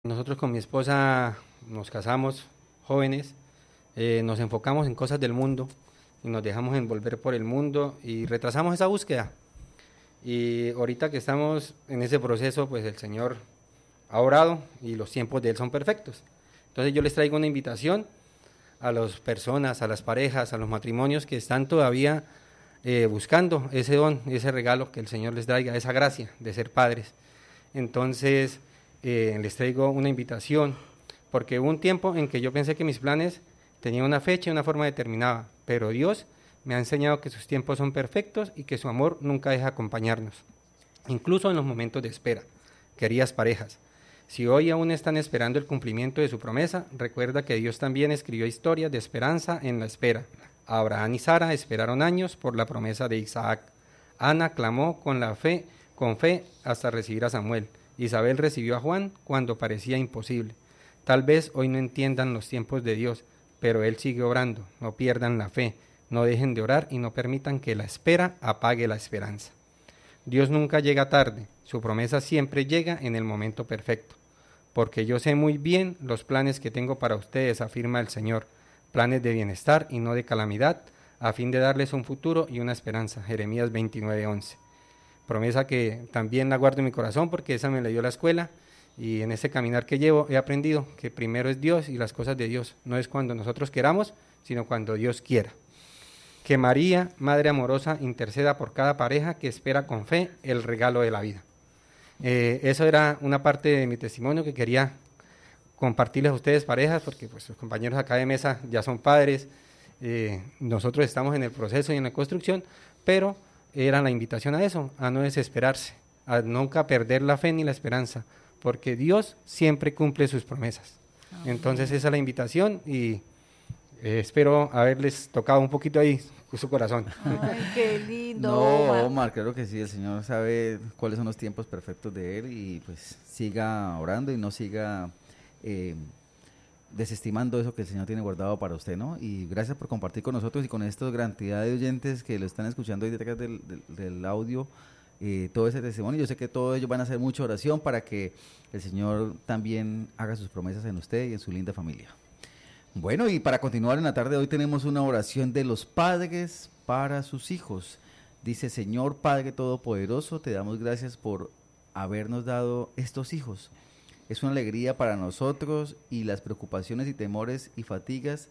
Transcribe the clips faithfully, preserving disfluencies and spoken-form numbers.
Nosotros con mi esposa nos casamos jóvenes, eh, nos enfocamos en cosas del mundo y nos dejamos envolver por el mundo y retrasamos esa búsqueda. Y ahorita que estamos en ese proceso, pues el Señor ha orado y los tiempos de Él son perfectos. Entonces yo les traigo una invitación a las personas, a las parejas, a los matrimonios que están todavía eh, buscando ese don, ese regalo que el Señor les traiga, esa gracia de ser padres. Entonces eh, les traigo una invitación, porque hubo un tiempo en que yo pensé que mis planes tenían una fecha y una forma determinada, pero Dios me ha enseñado que sus tiempos son perfectos y que su amor nunca deja acompañarnos, incluso en los momentos de espera. Queridas parejas, si hoy aún están esperando el cumplimiento de su promesa, recuerda que Dios también escribió historias de esperanza en la espera. Abraham y Sara esperaron años por la promesa de Isaac. Ana clamó con la fe, con fe hasta recibir a Samuel. Isabel recibió a Juan cuando parecía imposible. Tal vez hoy no entiendan los tiempos de Dios, pero Él sigue obrando. No pierdan la fe, no dejen de orar y no permitan que la espera apague la esperanza. Dios nunca llega tarde, su promesa siempre llega en el momento perfecto. Porque yo sé muy bien los planes que tengo para ustedes, afirma el Señor, planes de bienestar y no de calamidad, a fin de darles un futuro y una esperanza. Jeremías veintinueve once. Promesa que también la guardo en mi corazón porque esa me la dio la escuela y en ese caminar que llevo he aprendido que primero es Dios y las cosas de Dios. No es cuando nosotros queramos, sino cuando Dios quiera. Que María, Madre amorosa, interceda por cada pareja que espera con fe el regalo de la vida. Eh, eso era una parte de mi testimonio que quería compartirles a ustedes, parejas, porque pues sus compañeros acá de mesa ya son padres, eh, nosotros estamos en el proceso y en la construcción, pero era la invitación a eso, a no desesperarse, a nunca perder la fe ni la esperanza, porque Dios siempre cumple sus promesas. Amén. Entonces esa es la invitación y eh, espero haberles tocado un poquito ahí su corazón. Ay, qué lindo. No, Omar. Omar, claro que sí, el Señor sabe cuáles son los tiempos perfectos de Él y pues siga orando y no siga eh, desestimando eso que el Señor tiene guardado para usted, ¿no? Y gracias por compartir con nosotros y con esta gran cantidad de oyentes que lo están escuchando ahí detrás del, del, del audio, eh, todo ese testimonio. Yo sé que todos ellos van a hacer mucha oración para que el Señor también haga sus promesas en usted y en su linda familia. Bueno, y para continuar en la tarde de hoy tenemos una oración de los padres para sus hijos. Dice: Señor Padre Todopoderoso, te damos gracias por habernos dado estos hijos. Es una alegría para nosotros y las preocupaciones y temores y fatigas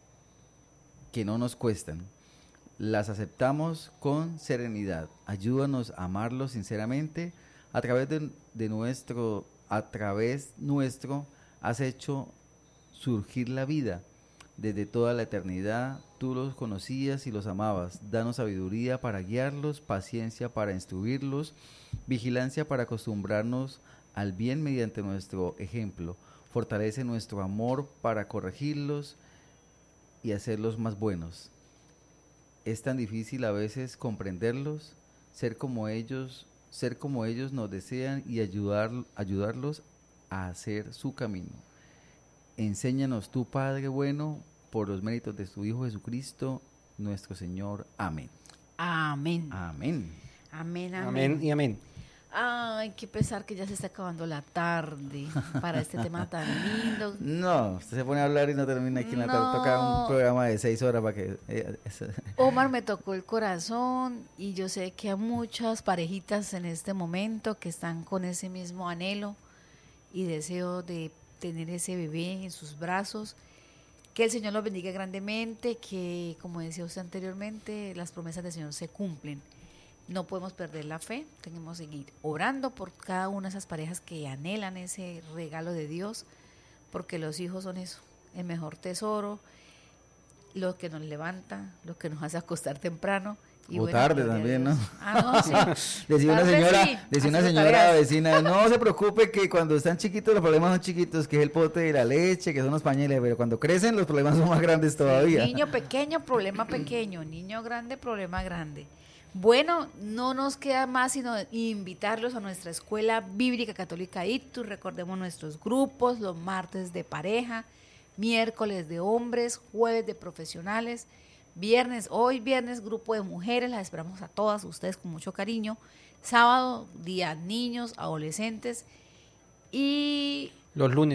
que no nos cuestan, las aceptamos con serenidad. Ayúdanos a amarlos sinceramente. A través de, de nuestro, a través nuestro has hecho surgir la vida. Desde toda la eternidad tú los conocías y los amabas. Danos sabiduría para guiarlos, paciencia para instruirlos, vigilancia para acostumbrarnos al bien mediante nuestro ejemplo. Fortalece nuestro amor para corregirlos y hacerlos más buenos. Es tan difícil a veces comprenderlos, ser como ellos, ser como ellos nos desean y ayudar, ayudarlos a hacer su camino. Enséñanos tú, Padre bueno, por los méritos de tu Hijo Jesucristo, nuestro Señor. Amén. Amén. Amén. Amén, amén. Amén y amén. Ay, qué pesar que ya se está acabando la tarde para este tema tan lindo. No, usted se pone a hablar y no termina aquí en la tarde. No. Toca un programa de seis horas para que... Eh, eso. Omar, me tocó el corazón y yo sé que hay muchas parejitas en este momento que están con ese mismo anhelo y deseo de tener ese bebé en sus brazos. Que el Señor los bendiga grandemente, que como decía usted anteriormente, las promesas del Señor se cumplen. No podemos perder la fe, tenemos que seguir orando por cada una de esas parejas que anhelan ese regalo de Dios, porque los hijos son eso, el mejor tesoro, lo que nos levanta, lo que nos hace acostar temprano. Y o bueno, tarde también, ¿no? Ah, no, sí. Decía una Tarde señora, sí, decía una haciendo señora tareas. vecina, no se preocupe que cuando están chiquitos los problemas son chiquitos, que es el pote de la leche, que son los pañales, pero cuando crecen los problemas son más grandes todavía. Niño pequeño, problema pequeño, niño grande, problema grande. Bueno, no nos queda más sino invitarlos a nuestra Escuela Bíblica Católica Ictus. Recordemos nuestros grupos, los martes de pareja, miércoles de hombres, jueves de profesionales, viernes, hoy viernes, grupo de mujeres, las esperamos a todas ustedes con mucho cariño. Sábado, día niños, adolescentes y los lunes.